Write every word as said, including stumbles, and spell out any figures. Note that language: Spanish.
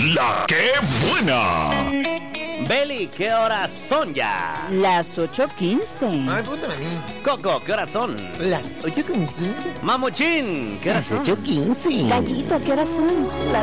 La que buena. Beli, ¿qué horas son ya? Las ocho quince. Ay, pregúntame a mí. Coco, ¿qué horas son? Las ocho con quince. Mamuchín, ¿qué horas son? ocho quince. Gallito, ¿qué horas son? Las